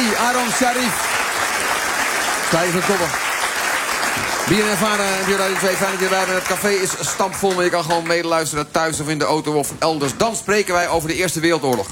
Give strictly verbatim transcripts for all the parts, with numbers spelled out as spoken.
hij, Aaron Sharif. Sta je van koppen. Bier en ervaren en N P O Radio twee. Fijn dat je erbij bent. Het café is stampvol, maar je kan gewoon medeluisteren thuis of in de auto of elders. Dan spreken wij over de Eerste Wereldoorlog.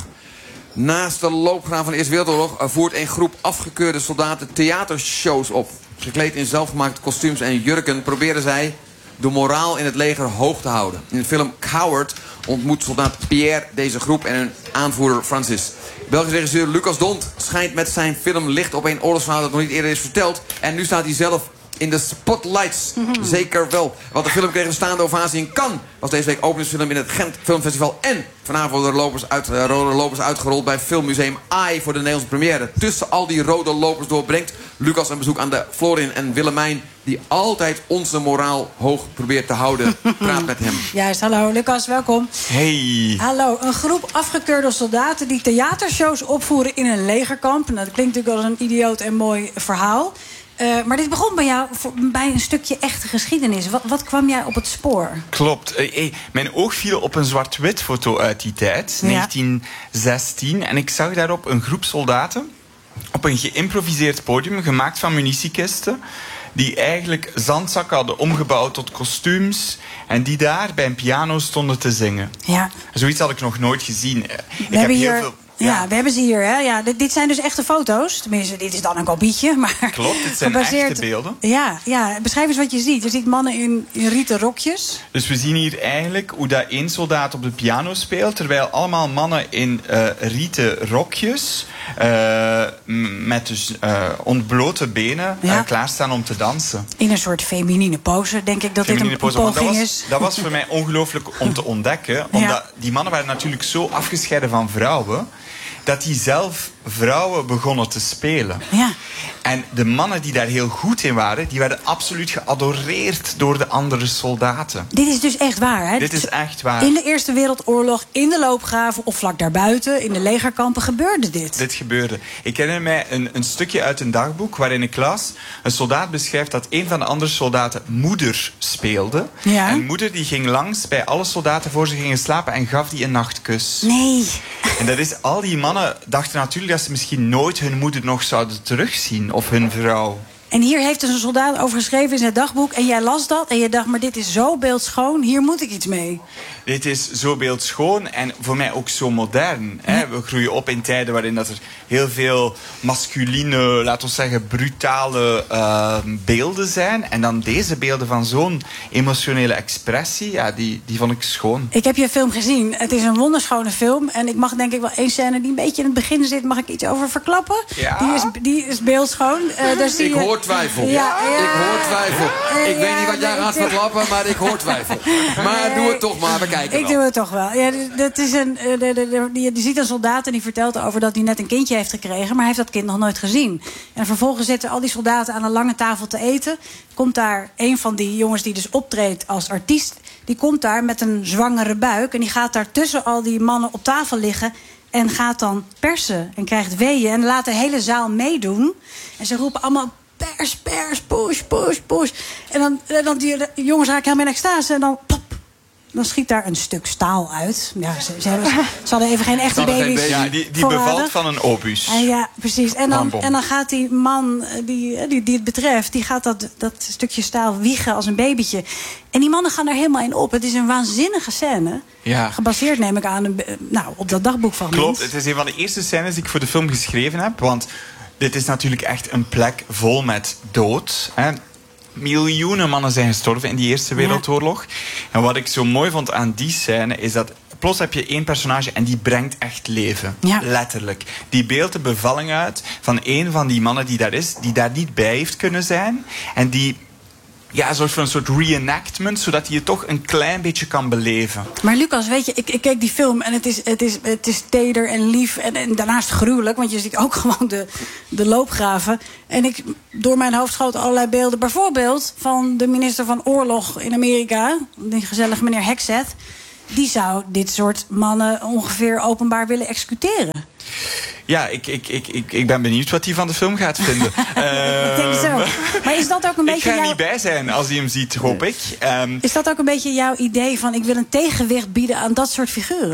Naast de loopgraaf van de Eerste Wereldoorlog voert een groep afgekeurde soldaten theatershows op. Gekleed in zelfgemaakte kostuums en jurken proberen zij de moraal in het leger hoog te houden. In de film Coward ontmoet soldaat Pierre deze groep en hun aanvoerder Francis. Belgische regisseur Lucas Dont schijnt met zijn film licht op een oorlogsverhaal dat nog niet eerder is verteld. En nu staat hij zelf in de spotlights. Mm-hmm. Zeker wel. Want de film kreeg een staande ovatie in Cannes. Was deze week openingsfilm in het Gent Filmfestival. En vanavond worden er lopers uit, uh, rode lopers uitgerold bij Filmmuseum AI voor de Nederlandse première. Tussen al die rode lopers doorbrengt Lucas een bezoek aan de Florin en Willemijn, die altijd onze moraal hoog probeert te houden. Praat met hem. Juist, hallo Lucas, welkom. Hey. Hallo, een groep afgekeurde soldaten die theatershows opvoeren in een legerkamp. Nou, dat klinkt natuurlijk als een idioot en mooi verhaal. Uh, maar dit begon bij jou voor, bij een stukje echte geschiedenis. Wat, wat kwam jij op het spoor? Klopt. Uh, hey, mijn oog viel op een zwart-wit foto uit die tijd, ja. negentien zestien. En ik zag daarop een groep soldaten op een geïmproviseerd podium, gemaakt van munitiekisten, die eigenlijk zandzakken hadden omgebouwd tot kostuums en die daar bij een piano stonden te zingen. Ja. Zoiets had ik nog nooit gezien. We ik heb hier... heel veel... Ja. ja, we hebben ze hier. Hè? Ja, dit, dit zijn dus echte foto's. Tenminste, dit is dan een kopietje. Maar klopt, dit zijn gebaseerd... echte beelden. Ja, ja, beschrijf eens wat je ziet. Je ziet mannen in, in rieten rokjes. Dus we zien hier eigenlijk hoe dat één soldaat op de piano speelt, terwijl allemaal mannen in uh, rieten rokjes uh, met dus uh, ontblote benen ja. uh, klaarstaan om te dansen. In een soort feminine pose, denk ik dat feminine dit een, pose, een poging dat was, is. Dat was voor mij ongelooflijk om te ontdekken. Omdat ja. die mannen waren natuurlijk zo afgescheiden van vrouwen, dat die zelf vrouwen begonnen te spelen. Ja. En de mannen die daar heel goed in waren, die werden absoluut geadoreerd door de andere soldaten. Dit is dus echt waar, hè? Dit is echt waar. In de Eerste Wereldoorlog, in de loopgraven of vlak daarbuiten, in de legerkampen, gebeurde dit. Dit gebeurde. Ik herinner mij een, een stukje uit een dagboek waarin ik las, een soldaat beschrijft dat een van de andere soldaten moeder speelde. Ja. En moeder die ging langs bij alle soldaten voor ze gingen slapen en gaf die een nachtkus. Nee. En dat is, al die mannen dachten natuurlijk dat ze misschien nooit hun moeder nog zouden terugzien, of hun vrouw. En hier heeft dus een soldaat over geschreven in zijn dagboek, en jij las dat en je dacht, maar dit is zo beeldschoon, hier moet ik iets mee. Dit is zo beeldschoon en voor mij ook zo modern. Hè? We groeien op in tijden waarin dat er heel veel masculine, laten we zeggen, brutale uh, beelden zijn. En dan deze beelden van zo'n emotionele expressie, ja, die, die vond ik schoon. Ik heb je film gezien. Het is een wonderschone film. En ik mag denk ik wel één scène die een beetje in het begin zit, mag ik iets over verklappen? Ja. Die is, die is beeldschoon. Uh, daar zie ik je... hoor twijfel. Ja, ja. Ik hoor twijfel. Ik ja, weet niet wat jij gaat verklappen, maar ik hoor twijfel. Maar doe het toch maar, we kijken Ik wel. doe het toch wel. Ja, dat is een, de, de, de, die, die ziet een soldaat en die vertelt over dat hij net een kindje heeft gekregen, maar hij heeft dat kind nog nooit gezien. En vervolgens zitten al die soldaten aan een lange tafel te eten. Komt daar een van die jongens die dus optreedt als artiest, die komt daar met een zwangere buik en die gaat daar tussen al die mannen op tafel liggen en gaat dan persen en krijgt weeën en laat de hele zaal meedoen. En ze roepen allemaal pers, pers, push, push, push. En dan, en dan die de jongens raken helemaal in extase en dan plop. Dan schiet daar een stuk staal uit. Ja, ze, ze, hebben, ze hadden even geen echte baby's. Ja, die, die bevalt van een obus. En ja, precies. En dan, en dan gaat die man die, die, die het betreft, die gaat dat, dat stukje staal wiegen als een babytje. En die mannen gaan daar helemaal in op. Het is een waanzinnige scène. Ja. Gebaseerd, neem ik aan, een, nou, op dat dagboekfragment. Klopt, het is een van de eerste scènes die ik voor de film geschreven heb. Want dit is natuurlijk echt een plek vol met dood. Hè. Miljoenen mannen zijn gestorven in die Eerste Wereldoorlog. Ja. En wat ik zo mooi vond aan die scène is dat plots heb je één personage en die brengt echt leven. Ja. Letterlijk. Die beeldt de bevalling uit van één van die mannen die daar is, die daar niet bij heeft kunnen zijn. En die, ja, soort van een soort reenactment, zodat hij het toch een klein beetje kan beleven. Maar Lucas, weet je, ik, ik keek die film en het is, het is, het is teder en lief en, en daarnaast gruwelijk, want je ziet ook gewoon de, de loopgraven. En ik, door mijn hoofd schoten allerlei beelden, bijvoorbeeld van de minister van Oorlog in Amerika, die gezellige meneer Hegseth. Die zou dit soort mannen ongeveer openbaar willen executeren. Ja, ik, ik, ik, ik, ik ben benieuwd wat hij van de film gaat vinden. Ik denk zo. Maar is dat ook een beetje Ik ga er jouw... niet bij zijn als hij hem ziet, hoop ik. Um, Is dat ook een beetje jouw idee van, ik wil een tegenwicht bieden aan dat soort figuren?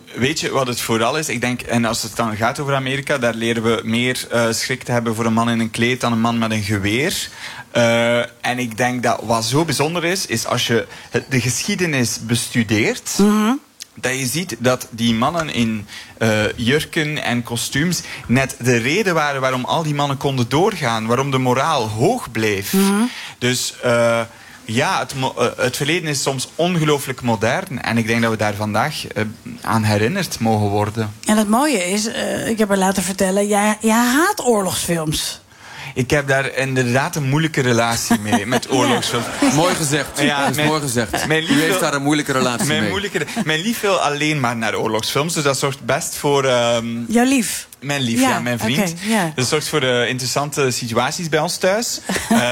weet je wat het vooral is? Ik denk, en als het dan gaat over Amerika, daar leren we meer uh, schrik te hebben voor een man in een kleed dan een man met een geweer. Uh, en ik denk dat wat zo bijzonder is, is als je de geschiedenis bestudeert, mm-hmm. dat je ziet dat die mannen in uh, jurken en kostuums net de reden waren waarom al die mannen konden doorgaan, waarom de moraal hoog bleef. Mm-hmm. Dus uh, ja, het, uh, het verleden is soms ongelooflijk modern en ik denk dat we daar vandaag uh, aan herinnerd mogen worden. En het mooie is, uh, ik heb er laten vertellen, jij, jij haat oorlogsfilms. Ik heb daar inderdaad een moeilijke relatie mee, met oorlogsfilms. Ja. Mooi gezegd. Ja, dat is mijn, mooi gezegd. Mijn lief U heeft daar een moeilijke relatie mijn mee. Moeilijke, mijn lief wil alleen maar naar oorlogsfilms, dus dat zorgt best voor... Um, Jouw lief? Mijn lief, ja, ja mijn vriend. Okay, yeah. Dat zorgt voor uh, interessante situaties bij ons thuis.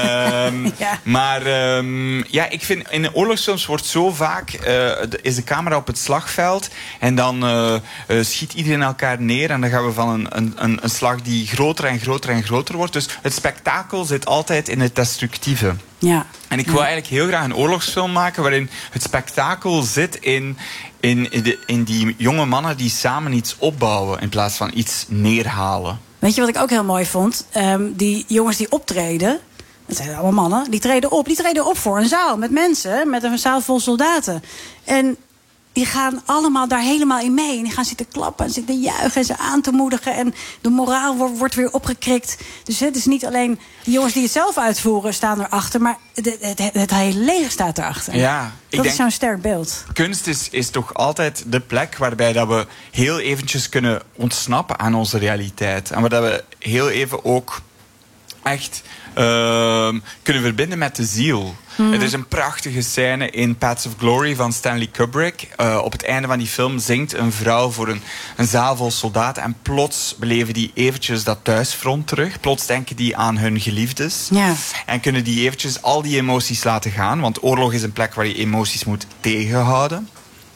um, ja. Maar um, ja, ik vind in oorlogsfilms wordt zo vaak uh, de, is de camera op het slagveld en dan uh, uh, schiet iedereen elkaar neer en dan gaan we van een, een, een slag die groter en groter en groter wordt. Dus het spektakel zit altijd in het destructieve. Ja. En ik wil eigenlijk heel graag een oorlogsfilm maken waarin het spektakel zit in, in, in, de, in die jonge mannen die samen iets opbouwen in plaats van iets neerhalen. Weet je wat ik ook heel mooi vond? Um, die jongens die optreden, dat zijn allemaal mannen, die treden op. Die treden op voor een zaal met mensen, met een zaal vol soldaten. En die gaan allemaal daar helemaal in mee. En die gaan zitten klappen en zitten juichen en ze aan te moedigen. En de moraal wordt, wordt weer opgekrikt. Dus het is niet alleen de jongens die het zelf uitvoeren staan erachter, maar het, het, het, het hele leger staat erachter. Ja, dat ik denk, is zo'n sterk beeld. Kunst is, is toch altijd de plek waarbij dat we heel eventjes kunnen ontsnappen aan onze realiteit. En waar dat we heel even ook echt uh, kunnen verbinden met de ziel. Mm. Er is een prachtige scène in Paths of Glory van Stanley Kubrick. Uh, op het einde van die film zingt een vrouw voor een, een zaal vol soldaten en plots beleven die eventjes dat thuisfront terug. Plots denken die aan hun geliefdes. Ja. En kunnen die eventjes al die emoties laten gaan. Want oorlog is een plek waar je emoties moet tegenhouden.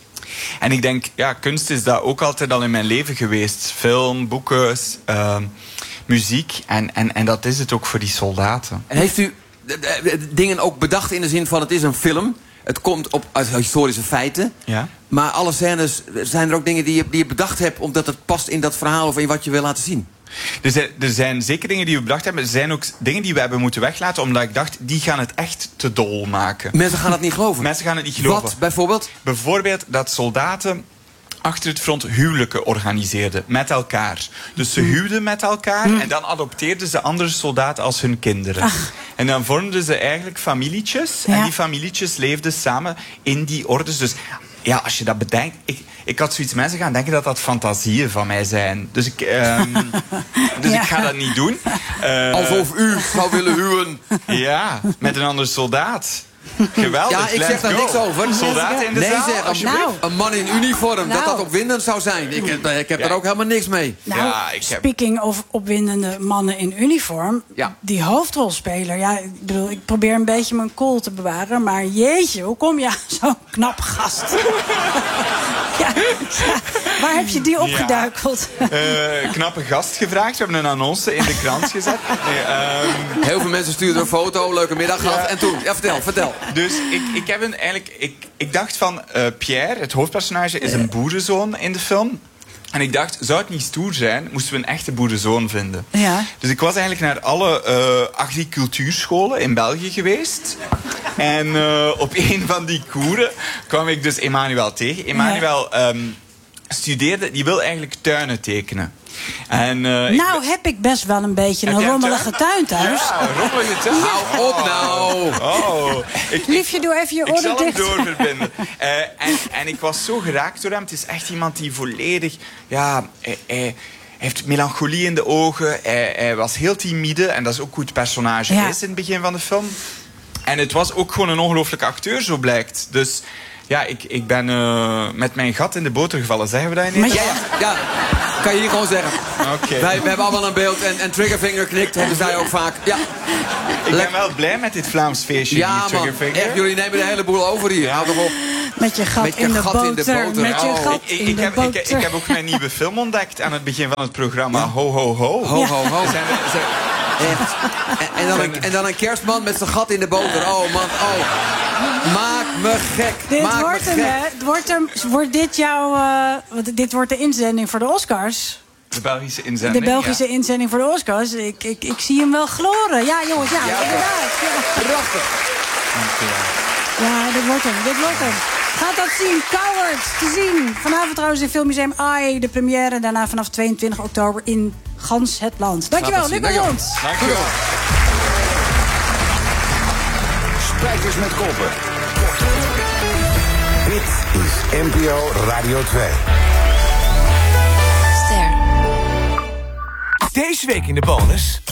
En ik denk, ja, kunst is dat ook altijd al in mijn leven geweest. Film, boeken, uh, muziek. En, en, en dat is het ook voor die soldaten. En heeft u dingen ook bedacht in de zin van het is een film, het komt op uit historische feiten, ja. maar alle scènes, zijn er ook dingen die je, die je bedacht hebt omdat het past in dat verhaal of in wat je wil laten zien? Er zijn, er zijn zeker dingen die we bedacht hebben. Er zijn ook dingen die we hebben moeten weglaten omdat ik dacht, die gaan het echt te dol maken. Mensen gaan het niet geloven? Mensen gaan het niet geloven. Wat bijvoorbeeld? Bijvoorbeeld dat soldaten achter het front huwelijken organiseerden met elkaar. Dus ze huwden met elkaar mm. en dan adopteerden ze andere soldaten als hun kinderen. Ach. En dan vormden ze eigenlijk familietjes. Ja. En die familietjes leefden samen in die ordes. Dus ja, als je dat bedenkt... Ik, ik had zoiets mensen gaan denken dat dat fantasieën van mij zijn. Dus ik, um, dus ja. ik ga dat niet doen. Uh, Alsof u zou willen huwen. Ja, met een andere soldaat. Geweldig, ja, ik zeg daar niks over. Soldaten in de nee, zaal, zeg, alsjeblieft. Nou. Een man in uniform, nou. dat dat opwindend zou zijn. Ik, ik heb ja. daar ook helemaal niks mee. Nou, ja, ik heb... speaking of opwindende mannen in uniform, ja. die hoofdrolspeler, ja, ik bedoel, ik probeer een beetje mijn cool te bewaren, maar jeetje, hoe kom je aan zo'n knap gast? ja, ja, waar heb je die opgeduikeld? Ja. uh, knappe gast gevraagd, we hebben een annonce in de krant gezet. Nee, um... Heel veel mensen stuurden een foto, leuke middag gehad ja. en toen, ja, vertel, vertel. Dus ik, ik heb een eigenlijk, ik, ik dacht van uh, Pierre, het hoofdpersonage, is een boerenzoon in de film. En ik dacht, zou het niet stoer zijn, moesten we een echte boerenzoon vinden. Ja. Dus ik was eigenlijk naar alle uh, agricultuurscholen in België geweest. En uh, op een van die koeren kwam ik dus Emmanuel tegen. Emmanuel ja. um, studeerde, die wil eigenlijk tuinen tekenen. En, uh, nou ik heb ik best wel een beetje een rommelige tuin thuis. Ja, een rommelige tuin. Hou op nou. Oh. Ik, Liefje, doe even je oren dicht. Ik zal hem doorverbinden. uh, en, en ik was zo geraakt door hem. Het is echt iemand die volledig... Ja, hij, hij heeft melancholie in de ogen. Hij, hij was heel timide. En dat is ook hoe het personage ja. is in het begin van de film. En het was ook gewoon een ongelooflijke acteur, zo blijkt. Dus... Ja, ik, ik ben uh, met mijn gat in de boter gevallen. Zeggen we dat in Nederland? Ja, ja, ja, kan je hier gewoon zeggen. Okay. Wij we hebben allemaal een beeld en, en Triggerfinger knikt, hebben zij ook vaak. Ja. Ik ben wel blij met dit Vlaams feestje, ja, die Triggerfinger. Echt, jullie nemen de hele boel over hier. Houd toch op. Met je gat, met je in, de gat in de boter. Met je gat ik, in ik, de heb, boter. Ik, ik heb ook mijn nieuwe film ontdekt aan het begin van het programma. Ja. Ho, ho, ho. Ho, ho, ho. Zijn we, zijn... Echt. En, en, dan een, en dan een kerstman met zijn gat in de boter. Oh man, oh. Maak me gek. Dit Maak wordt me hem, gek. hè? Het Wordt, hem, wordt dit jouw... eh, want dit wordt de inzending voor de Oscars. De Belgische De inzending. Belgische ja. inzending voor de Oscars. Ik, ik, ik zie hem wel gloren. Ja, jongens, ja, Ja, inderdaad. Ja. Prachtig. Ja, dit wordt hem, dit wordt hem. Gaat dat zien, Coward, te zien. Vanavond trouwens in Filmmuseum Ai, de première. En daarna vanaf tweeëntwintig oktober in gans het land. Dankjewel, Gaat dat Luc zien. Rond. Dankjewel. Spijkers met koppen. Dit is N P O Radio twee. Deze week in de bonus.